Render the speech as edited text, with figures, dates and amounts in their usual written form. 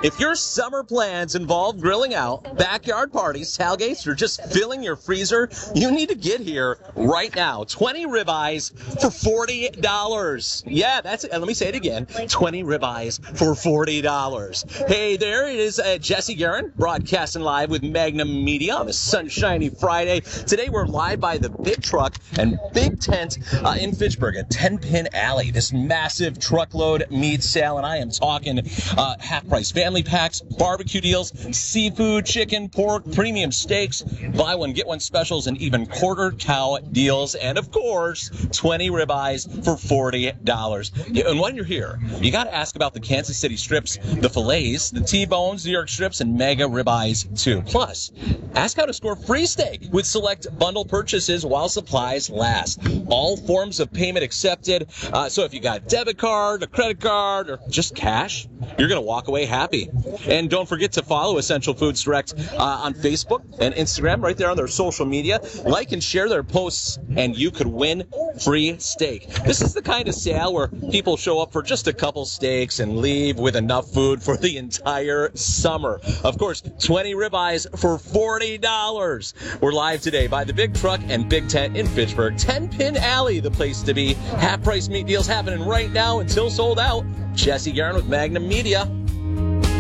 If your summer plans involve grilling out, backyard parties, tailgates, or just filling your freezer, you need to get here right now. 20 ribeyes for $40. Yeah, that's it. And let me say it again. 20 ribeyes for $40. Hey, there it is. Jesse Guerin, broadcasting live with Magnum Media on a sunshiny Friday. Today we're live by the Big Truck and Big Tent in Fitchburg at 10 Pin Alley. This massive truckload meat sale, and I am talking half-price family packs, barbecue deals, seafood, chicken, pork, premium steaks, buy one, get one specials, and even quarter cow deals. And of course, 20 ribeyes for $40. Yeah, and when you're here, you got to ask about the Kansas City strips, the fillets, the T-bones, New York strips, and mega ribeyes too. Plus, ask how to score free steak with select bundle purchases while supplies last. All forms of payment accepted. So if you got debit card, a credit card, or just cash, you're going to walk away happy. And don't forget to follow Essential Foods Direct on Facebook and Instagram, right there on their social media. Like and share their posts, and you could win free steak. This is the kind of sale where people show up for just a couple steaks and leave with enough food for the entire summer. Of course, 20 ribeyes for $40. We're live today by the Big Truck and Big Tent in Fitchburg. 10 Pin Alley, the place to be. Half-price meat deals happening right now until sold out. Jesse Guerin with Magnum Media.